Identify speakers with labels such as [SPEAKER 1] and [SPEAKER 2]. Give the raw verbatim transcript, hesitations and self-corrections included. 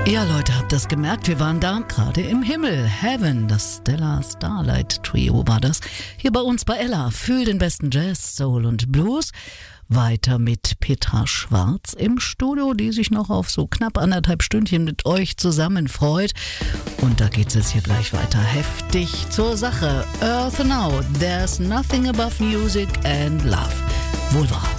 [SPEAKER 1] Ja, Leute, habt das gemerkt? Wir waren da gerade im Himmel. Heaven, das Stellar Starlight Trio war das. Hier bei uns bei Ella. Fühl den besten Jazz, Soul und Blues. Weiter mit Petra Schwarz im Studio, die sich noch auf so knapp anderthalb Stündchen mit euch zusammen freut. Und da geht's jetzt hier gleich weiter heftig zur Sache. Earth Now, there's nothing above music and love. Wohl wahr.